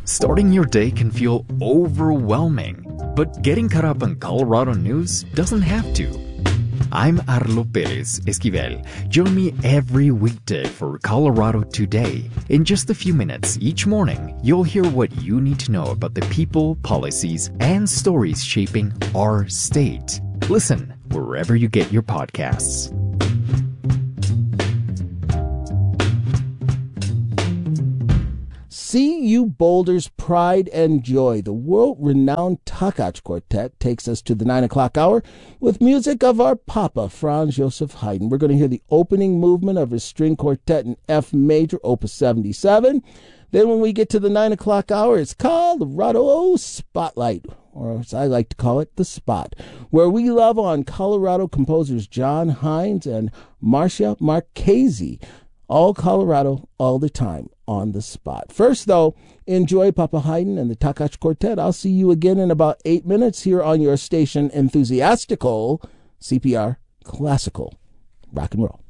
Starting your day can feel overwhelming, but getting caught up on Colorado news doesn't have to. I'm Arlo Perez Esquivel. Join me every weekday for Colorado Today. In just a few minutes each morning, you'll hear what you need to know about the people, policies, and stories shaping our state. Listen wherever you get your podcasts. CU Boulder's pride and joy. The world-renowned Takach Quartet takes us to the 9 o'clock hour with music of our Papa, Franz Joseph Haydn. We're going to hear the opening movement of his string quartet in F major, Opus 77. Then when we get to the 9 o'clock hour, it's Colorado Spotlight, or as I like to call it, The Spot, where we love on Colorado composers John Hines and Marcia Marchese. All Colorado, all the time, on The Spot. First, though, enjoy Papa Haydn and the Takach Quartet. I'll see you again in about 8 minutes here on your station, Enthusiastical CPR Classical Rock and Roll.